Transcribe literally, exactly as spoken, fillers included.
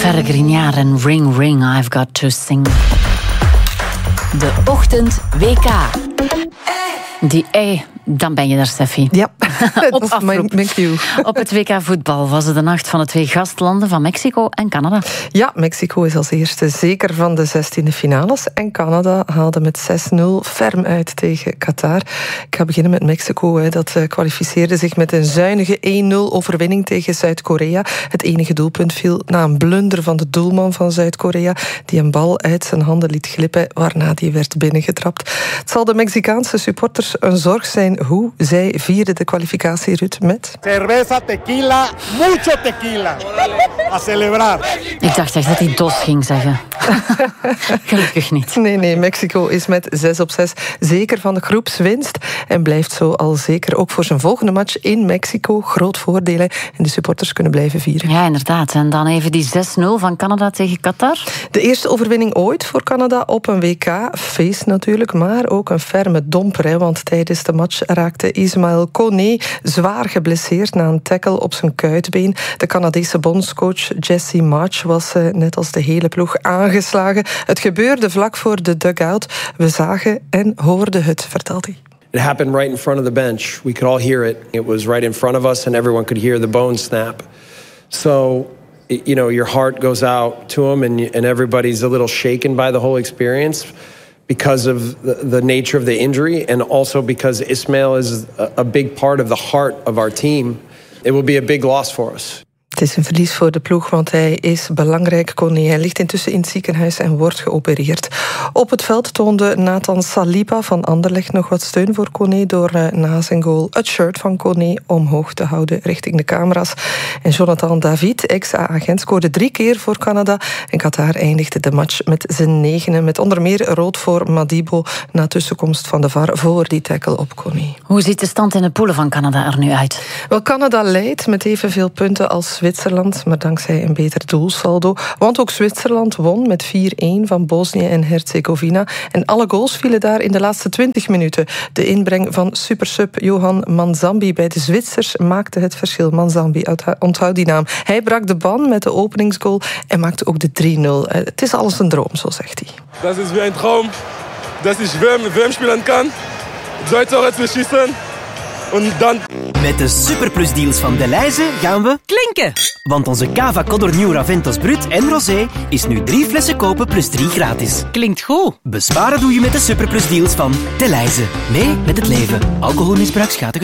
Ferre Grignard en Ring Ring, I've Got To Sing. De Ochtend W K. Die E, dan ben je er, Steffi. Ja, op dat is mijn, mijn cue. Op het W K voetbal was het de nacht van de twee gastlanden van Mexico en Canada. Ja, Mexico is als eerste zeker van de zestiende finales. En Canada haalde met zes nul ferm uit tegen Qatar. Ik ga beginnen met Mexico. Dat kwalificeerde zich met een zuinige één nul overwinning tegen Zuid-Korea. Het enige doelpunt viel na een blunder van de doelman van Zuid-Korea, die een bal uit zijn handen liet glippen, waarna die werd binnengetrapt. Het zal de Mexicaanse supporters een zorg zijn hoe zij vierden de kwalificatie, Ruud, met... Cerveza, tequila, mucho tequila. A celebrar. Ik dacht echt dat hij dos ging zeggen. Gelukkig niet. Nee, nee, Mexico is met zes op zes zeker van de groepswinst en blijft zo al zeker ook voor zijn volgende match in Mexico. Groot voordelen en de supporters kunnen blijven vieren. Ja, inderdaad. En dan even die zes nul van Canada tegen Qatar. De eerste overwinning ooit voor Canada op een W K. Feest natuurlijk, maar ook een ferme domper, hè, want tijdens de match raakte Ismael Koné zwaar geblesseerd na een tackle op zijn kuitbeen. De Canadese bondscoach Jesse March was uh, net als de hele ploeg aangeslagen. Het gebeurde vlak voor de dugout. We zagen en hoorden het, vertelt hij. It happened right in front of the bench. We could all hear it. It was right in front of us and everyone could hear the bone snap. So, you know, your heart goes out to him and, and everybody's a little shaken by the whole experience because of the, the nature of the injury and also because Ismael is a, a big part of the heart of our team. It will be a big loss for us. Het is een verlies voor de ploeg, want hij is belangrijk. Koné, hij ligt intussen in het ziekenhuis en wordt geopereerd. Op het veld toonde Nathan Saliba van Anderlecht nog wat steun voor Koné door uh, na zijn goal het shirt van Koné omhoog te houden richting de camera's. En Jonathan David, ex-agent, scoorde drie keer voor Canada. En Qatar eindigde de match met zijn negenen, met onder meer rood voor Madibo na tussenkomst van de V A R voor die tackle op Koné. Hoe ziet de stand in de poelen van Canada er nu uit? Wel, Canada leidt met evenveel punten als Zwitserland, maar dankzij een beter doelsaldo. Want ook Zwitserland won met vier één van Bosnië en Herzegovina. En alle goals vielen daar in de laatste twintig minuten. De inbreng van supersub Johan Manzambi bij de Zwitsers maakte het verschil. Manzambi, onthoud die naam. Hij brak de ban met de openingsgoal en maakte ook de drie nul. Het is alles een droom, zo zegt hij. Dat is weer een droom. Dat is wem, wem spelen kan. Zuid-Zuid verschießen. En dan... Met de Superplus deals van Delhaize gaan we klinken. Want onze Cava Codor Nieuw Raventos Brut en Rosé is nu drie flessen kopen plus drie gratis. Klinkt goed. Besparen doe je met de Superplus deals van Delhaize. Mee met het leven. Alcoholmisbruik schadelijk.